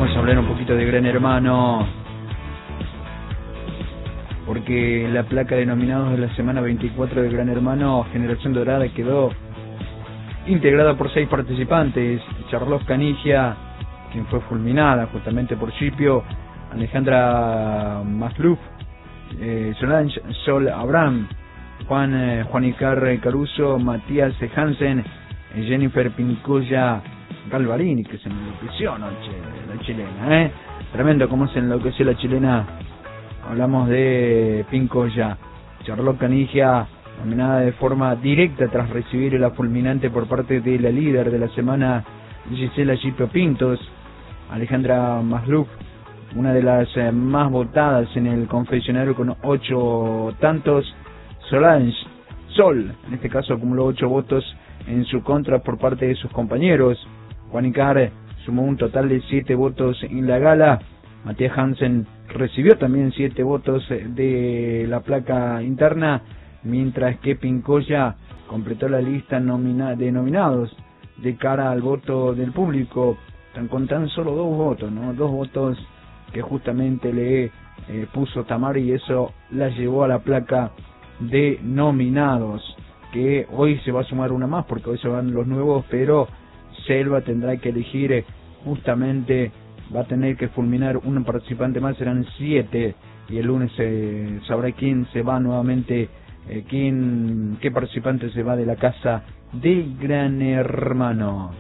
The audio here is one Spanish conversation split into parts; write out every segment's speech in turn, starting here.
Vamos a hablar un poquito de Gran Hermano, porque la placa de nominados de la semana 24 de Gran Hermano Generación Dorada quedó integrada por 6 participantes. Charlotte Canigia, quien fue fulminada justamente por Scipio, Alejandra Masluf, Solange Sol Abraham, Juanicar Caruso, Matías Hansen, Jennifer Pincoya Galvarini, que se enloqueció anoche la chilena, tremendo cómo se enloqueció la chilena. Hablamos de Pincoya. Charlotte Canigia, nominada de forma directa tras recibir la fulminante por parte de la líder de la semana, Gisela Scipio Pintos. Alejandra Masluf, una de las más votadas en el confesionario con 8 tantos. Solange Sol, en este caso, acumuló 8 votos en su contra por parte de sus compañeros. Juanicar sumó un total de 7 votos en la gala. Matías Hansen recibió también 7 votos de la placa interna, mientras que Pincoya completó la lista de nominados de cara al voto del público, con tan solo 2 votos, 2 votos que justamente le puso Tamar, y eso la llevó a la placa de nominados, que hoy se va a sumar una más porque hoy se van los nuevos, pero Selva tendrá que elegir justamente, va a tener que fulminar un participante más, serán 7, y el lunes sabrá quién se va nuevamente, qué participante se va de la casa de Gran Hermano.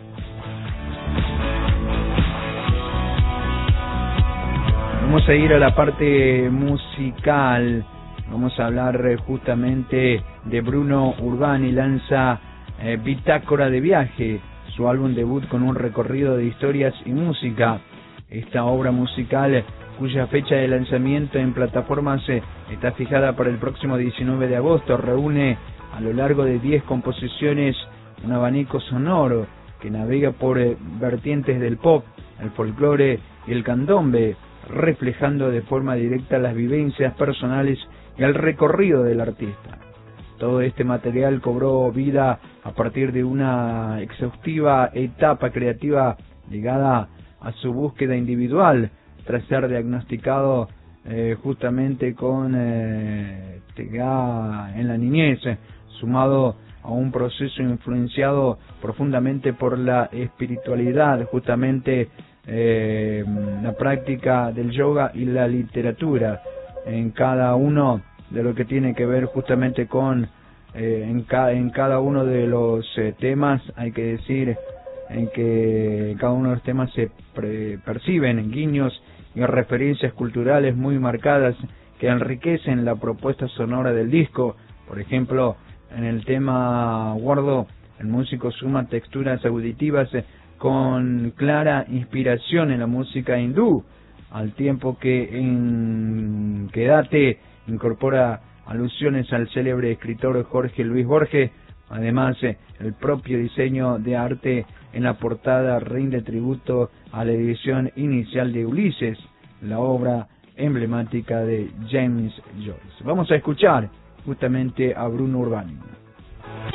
Vamos a ir a la parte musical. Vamos a hablar justamente de Bruno Urbani. Lanza Bitácora de Viaje, su álbum debut con un recorrido de historias y música. Esta obra musical, cuya fecha de lanzamiento en plataformas está fijada para el próximo 19 de agosto, reúne a lo largo de 10 composiciones un abanico sonoro que navega por vertientes del pop, el folclore y el candombe, reflejando de forma directa las vivencias personales y el recorrido del artista. Todo este material cobró vida a partir de una exhaustiva etapa creativa ligada a su búsqueda individual, tras ser diagnosticado justamente con TGA en la niñez, sumado a un proceso influenciado profundamente por la espiritualidad, justamente la práctica del yoga y la literatura, en cada uno de lo que tiene que ver justamente con en cada uno de los temas. Hay que decir en que cada uno de los temas se perciben guiños y referencias culturales muy marcadas que enriquecen la propuesta sonora del disco. Por ejemplo, en el tema Guardo, el músico suma texturas auditivas con clara inspiración en la música hindú, al tiempo que en Quédate incorpora alusiones al célebre escritor Jorge Luis Borges. Además, el propio diseño de arte en la portada rinde tributo a la edición inicial de Ulises, la obra emblemática de James Joyce. Vamos a escuchar justamente a Bruno Urbani.